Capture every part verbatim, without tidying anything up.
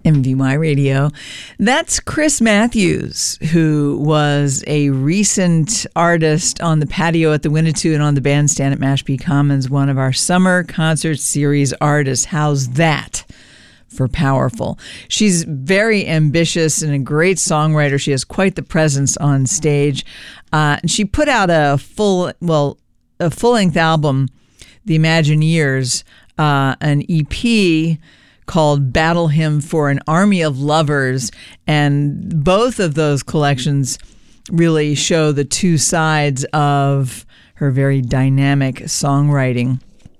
M V Y Radio. That's Chris Matthews, who was a recent artist on the patio at the Winnetou and on the bandstand at Mashpee Commons, one of our summer concert series artists. How's that for powerful? She's very ambitious and a great songwriter. She has quite the presence on stage. Uh, she put out a full, well, a full-length album, The Imagineers, uh, an E P called Battle Hymn for an Army of Lovers. And both of those collections really show the two sides of her very dynamic songwriting.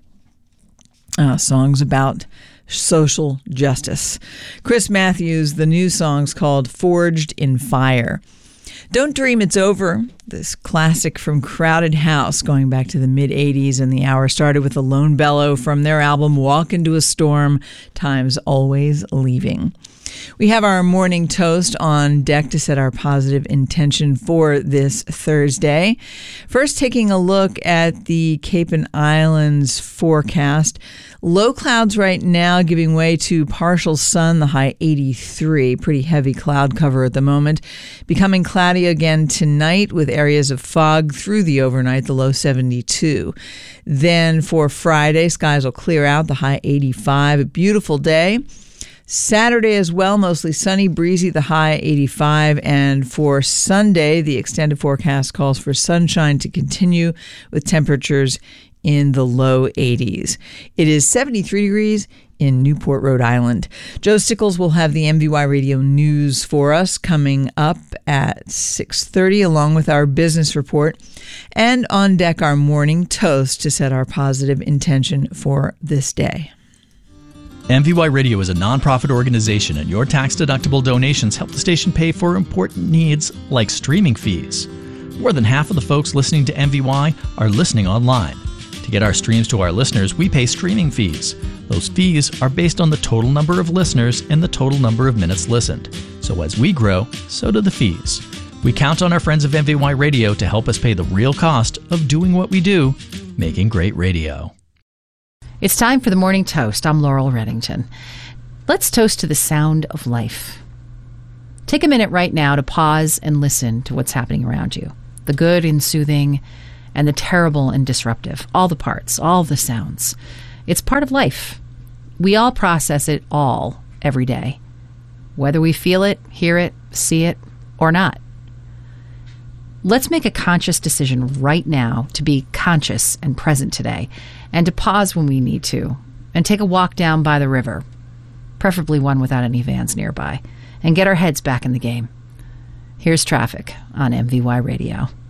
Uh, songs about social justice. Chris Matthews, the new song's called Forged in Fire. Don't Dream It's Over, this classic from Crowded House going back to the mid-eighties, and the hour started with a lone bellow from their album Walk Into a Storm, Time's Always Leaving. We have our morning toast on deck to set our positive intention for this Thursday. First, taking a look at the Cape and Islands forecast. Low clouds right now giving way to partial sun, the high eighty-three. Pretty heavy cloud cover at the moment. Becoming cloudy again tonight with areas of fog through the overnight, the low seventy-two. Then for Friday, skies will clear out, the high eighty-five. A beautiful day. Saturday as well, mostly sunny, breezy, the high eighty-five. And for Sunday, the extended forecast calls for sunshine to continue with temperatures in the low eighties. It is seventy-three degrees in Newport, Rhode Island. Joe Stickles will have the M V Y Radio News for us coming up at six thirty, along with our business report. And on deck, our morning toast to set our positive intention for this day. M V Y Radio is a nonprofit organization, and your tax-deductible donations help the station pay for important needs like streaming fees. More than half of the folks listening to M V Y are listening online. To get our streams to our listeners, we pay streaming fees. Those fees are based on the total number of listeners and the total number of minutes listened. So as we grow, so do the fees. We count on our friends of M V Y Radio to help us pay the real cost of doing what we do, making great radio. It's time for the Morning Toast. I'm Laurel Reddington. Let's toast to the sound of life. Take a minute right now to pause and listen to what's happening around you. The good and soothing, and the terrible and disruptive. All the parts, all the sounds. It's part of life. We all process it all every day, whether we feel it, hear it, see it, or not. Let's make a conscious decision right now to be conscious and present today, and to pause when we need to, and take a walk down by the river, preferably one without any vans nearby, and get our heads back in the game. Here's traffic on M V Y Radio.